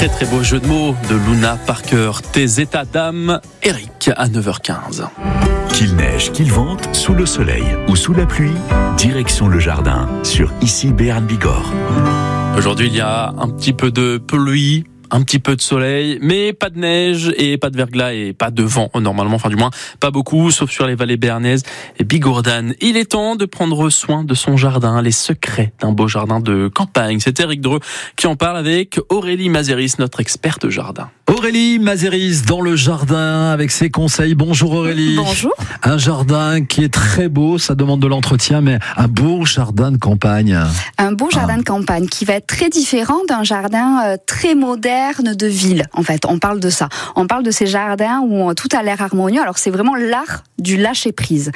Très très beau jeu de mots de Luna Parker. Tes états d'âme, Eric, à 9h15. Qu'il neige, qu'il vente, sous le soleil ou sous la pluie, direction le jardin sur Ici Béarn Bigorre. Aujourd'hui, il y a un petit peu de pluie, un petit peu de soleil, mais pas de neige et pas de verglas et pas de vent, normalement, enfin du moins pas beaucoup, sauf sur les vallées béarnaises et bigourdanes. Il est temps de prendre soin de son jardin, les secrets d'un beau jardin de campagne. C'est Eric Dreux qui en parle avec Aurélie Mazéris, notre experte jardin. Aurélie Mazéris dans le jardin avec ses conseils. Bonjour Aurélie. Bonjour. Un jardin qui est très beau, ça demande de l'entretien, mais un beau jardin de campagne. Un beau jardin de campagne qui va être très différent d'un jardin très moderne de ville. En fait, on parle de ça. On parle de ces jardins où tout a l'air harmonieux. Alors c'est vraiment l'art du lâcher prise.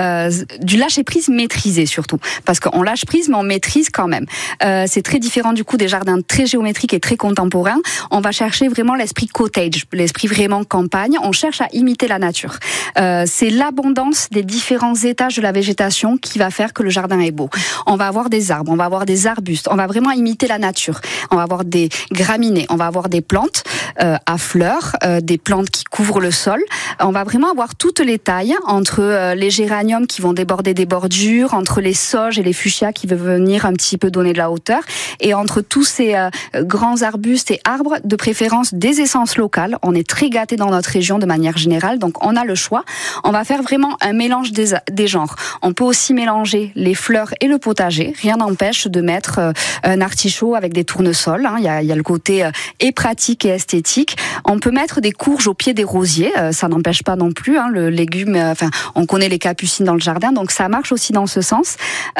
Du lâcher prise maîtrisé surtout. Parce qu'on lâche prise mais on maîtrise quand même. C'est très différent du coup des jardins très géométriques et très contemporains. On va chercher vraiment l'esprit cottage, l'esprit vraiment campagne. On cherche à imiter la nature. C'est l'abondance des différents étages de la végétation qui va faire que le jardin est beau. On va avoir des arbres, on va avoir des arbustes, on va vraiment imiter la nature. On va avoir des graminées, on va avoir des plantes à fleurs, des plantes qui couvrent le sol. On va vraiment avoir toutes les tailles, entre les géraniums qui vont déborder des bordures, entre les sauges et les fuchsias qui veulent venir un petit peu donner de la hauteur, et entre tous ces grands arbustes et arbres, de préférence des essences locales. On est très gâtés dans notre région de manière générale, donc on a le choix. On va faire vraiment un mélange des genres. On peut aussi mélanger les fleurs et le potager. Rien n'empêche de mettre un artichaut avec des tournesols. Il y a le côté et pratique et esthétique. On peut mettre des courges au pied des rosiers. Ça n'empêche pas non plus. Le légume, on connaît les capucines dans le jardin, donc ça marche aussi dans ce sens.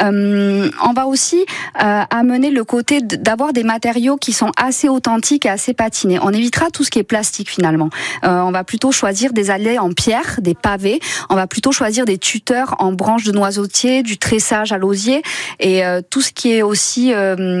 On va aussi amener le côté d'avoir des matériaux qui sont assez authentiques et assez patinés. On évitera tout ce qui est plastique finalement. On va plutôt choisir des allées en pierre, des pavés. On va plutôt choisir des tuteurs en branches de noisetier, du tressage à l'osier, et tout ce qui est aussi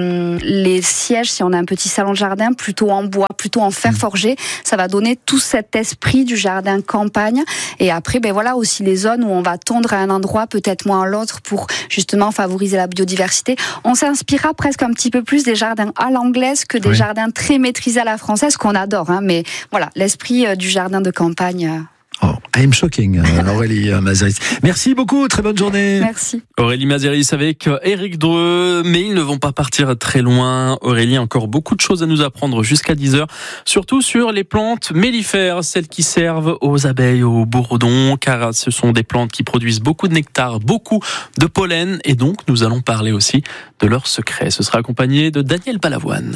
les sièges, si on a un petit salon de jardin, plutôt en bois, plutôt en fer forgé. Ça va donner tout cet esprit du jardin campagne. Et après, voilà aussi les zones où on va tondre à un endroit, peut-être moins à l'autre, pour justement favoriser la biodiversité. On s'inspirera presque un petit peu plus des jardins à l'anglaise que des jardins très maîtrisés à la française, qu'on adore. Mais voilà, l'esprit du jardin de campagne. Oh, I'm shocking, Aurélie Mazéris. Merci beaucoup, très bonne journée. Merci. Aurélie Mazéris avec Eric Dreux, mais ils ne vont pas partir très loin. Aurélie, encore beaucoup de choses à nous apprendre jusqu'à 10h, surtout sur les plantes mellifères, celles qui servent aux abeilles, aux bourdons, car ce sont des plantes qui produisent beaucoup de nectar, beaucoup de pollen, et donc nous allons parler aussi de leurs secrets. Ce sera accompagné de Daniel Balavoine.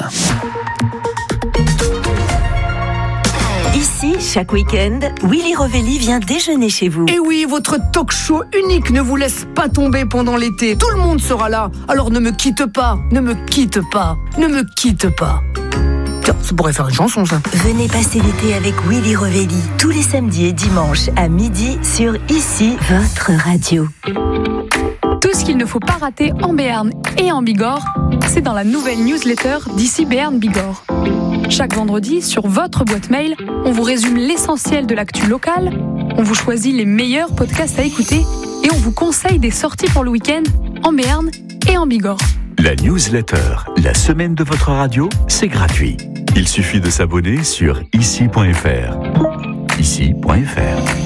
Ici, chaque week-end, Willy Rovelli vient déjeuner chez vous. Et oui, votre talk show unique ne vous laisse pas tomber pendant l'été. Tout le monde sera là, alors ne me quitte pas, ne me quitte pas, ne me quitte pas. Tiens, ça pourrait faire une chanson, ça. Venez passer l'été avec Willy Rovelli, tous les samedis et dimanches à midi sur Ici, votre radio. Tout ce qu'il ne faut pas rater en Béarn et en Bigorre, c'est dans la nouvelle newsletter d'Ici Béarn Bigorre. Chaque vendredi, sur votre boîte mail, on vous résume l'essentiel de l'actu locale, on vous choisit les meilleurs podcasts à écouter et on vous conseille des sorties pour le week-end en Béarn et en Bigorre. La newsletter, la semaine de votre radio, c'est gratuit. Il suffit de s'abonner sur ici.fr. Ici.fr.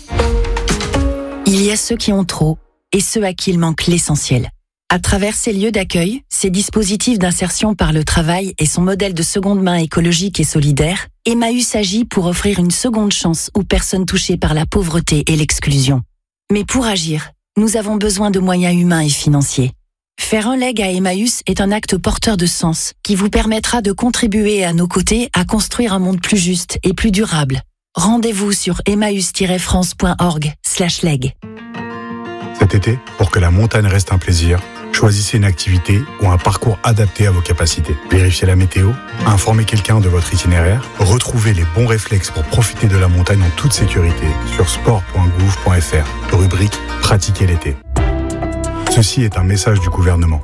Il y a ceux qui ont trop et ceux à qui il manque l'essentiel. À travers ces lieux d'accueil, ces dispositifs d'insertion par le travail et son modèle de seconde main écologique et solidaire, Emmaüs agit pour offrir une seconde chance aux personnes touchées par la pauvreté et l'exclusion. Mais pour agir, nous avons besoin de moyens humains et financiers. Faire un leg à Emmaüs est un acte porteur de sens qui vous permettra de contribuer à nos côtés à construire un monde plus juste et plus durable. Rendez-vous sur emmaüs-france.org/leg. Cet été, pour que la montagne reste un plaisir, choisissez une activité ou un parcours adapté à vos capacités. Vérifiez la météo, informez quelqu'un de votre itinéraire, retrouvez les bons réflexes pour profiter de la montagne en toute sécurité sur sport.gouv.fr, rubrique « Pratiquer l'été ». Ceci est un message du gouvernement.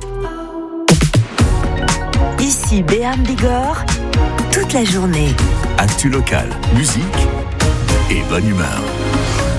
Ici Béarn Bigorre, toute la journée. Actu local, musique et bonne humeur.